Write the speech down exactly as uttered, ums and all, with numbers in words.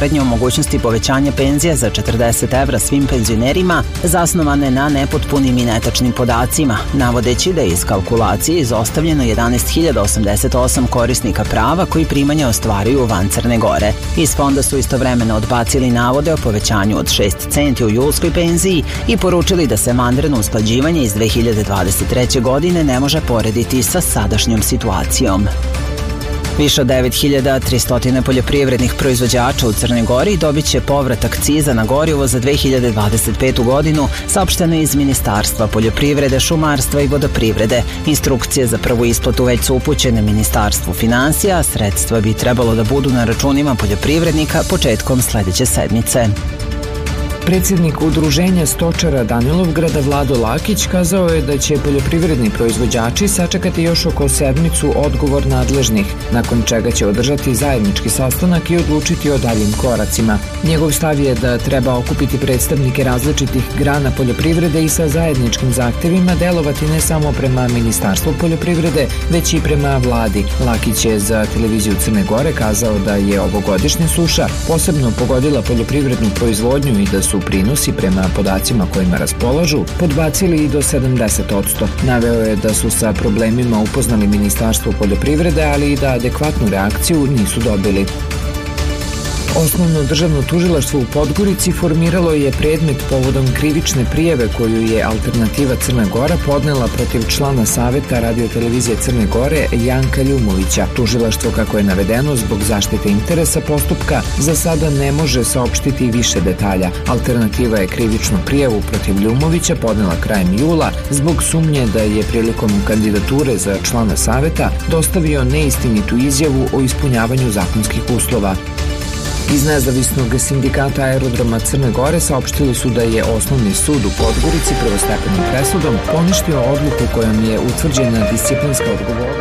tvrdnje o mogućnosti povećanja penzija za četrdeset evra svim penzionerima zasnovane na nepotpunim i netačnim podacima, navodeći da je iz kalkulacije izostavljeno jedanaest hiljada osamdeset osam korisnika prava koji primanja ostvaruju van Crne Gore. Iz fonda su istovremeno odbacili navode o povećanju od šest centi u julskoj penziji i poručili da se vanredno usklađivanje iz dve hiljade dvadeset treće. godine ne može porediti sa sadašnjom situacijom. Više od devet hiljada tristo poljoprivrednih proizvođača u Crnoj Gori dobit će povrat akciza na gorivo za dve hiljade dvadeset petu. godinu, saopšteno iz Ministarstva poljoprivrede, šumarstva i vodoprivrede. Instrukcije za prvu isplatu već su upućene Ministarstvu finansija, a sredstva bi trebalo da budu na računima poljoprivrednika početkom sledeće sedmice. Predsjednik Udruženja stočara Danilovgrada Vlado Lakić kazao je da će poljoprivredni proizvođači sačekati još oko sedmicu odgovor nadležnih, nakon čega će održati zajednički sastanak i odlučiti o daljim koracima. Njegov stav je da treba okupiti predstavnike različitih grana poljoprivrede i sa zajedničkim zahtevima delovati ne samo prema Ministarstvu poljoprivrede, već i prema vladi. Lakić je za televiziju Crne Gore kazao da je ovogodišnja suša posebno pogodila poljoprivrednu proizvodnju i da su su prinosi prema podacima kojima raspolažu podbacili i do sedamdeset posto. Naveo je da su sa problemima upoznali Ministarstvo poljoprivrede, ali i da adekvatnu reakciju nisu dobili. Osnovno državno tužilaštvo u Podgorici formiralo je predmet povodom krivične prijave koju je Alternativa Crna Gora podnela protiv člana Saveta radiotelevizije Crne Gore Janka Ljumovića. Tužilaštvo, kako je navedeno, zbog zaštite interesa postupka za sada ne može saopštiti više detalja. Alternativa je krivičnu prijavu protiv Ljumovića podnela krajem jula zbog sumnje da je prilikom kandidature za člana Saveta dostavio neistinitu izjavu o ispunjavanju zakonskih uslova. Iz nezavisnog sindikata aerodroma Crne Gore saopštili su da je Osnovni sud u Podgorici prvostepenom presudom poništio odluku kojom je utvrđena disciplinska odgovornost